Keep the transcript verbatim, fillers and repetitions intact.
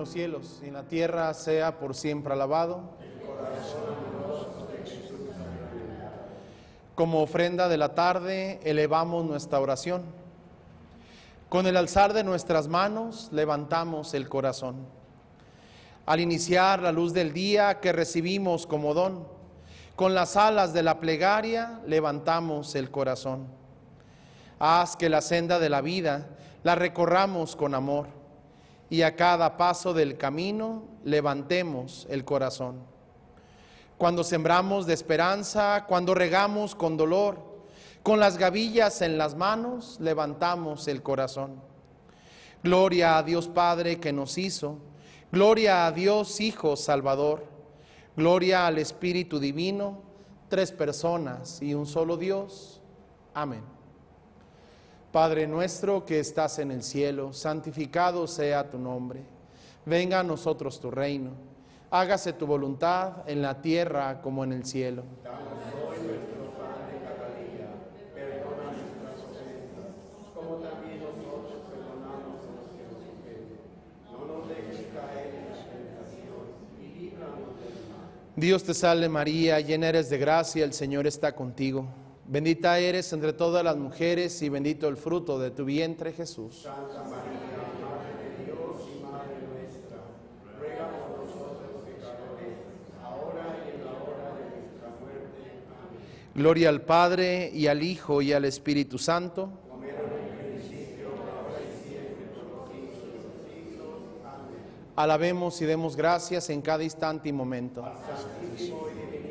los cielos y en la tierra sea por siempre alabado. Como ofrenda de la tarde elevamos nuestra oración. Con el alzar de nuestras manos levantamos el corazón. Al iniciar la luz del día que recibimos como don, con las alas de la plegaria levantamos el corazón. Haz que la senda de la vida la recorramos con amor y a cada paso del camino levantemos el corazón. Cuando sembramos de esperanza, cuando regamos con dolor, con las gavillas en las manos levantamos el corazón. Gloria a Dios Padre que nos hizo, gloria a Dios Hijo Salvador, gloria al Espíritu Divino, tres personas y un solo Dios. Amén. Padre nuestro que estás en el cielo, santificado sea tu nombre. Venga a nosotros tu reino. Hágase tu voluntad en la tierra como en el cielo. Danos hoy nuestro pan de cada día. Perdona nuestras ofensas, como también nosotros perdonamos a los que nos ofenden. No nos dejes caer en la tentación y líbranos del mal. Dios te salve María, llena eres de gracia, el Señor está contigo. Bendita eres entre todas las mujeres y bendito el fruto de tu vientre, Jesús. Santa María, Madre de Dios y Madre nuestra, ruega por nosotros pecadores, ahora y en la hora de nuestra muerte. Amén. Gloria al Padre, y al Hijo, y al Espíritu Santo. Como era en el principio, ahora y siempre, por los siglos de los siglos. Amén. Alabemos y demos gracias en cada instante y momento. Santísimo y divino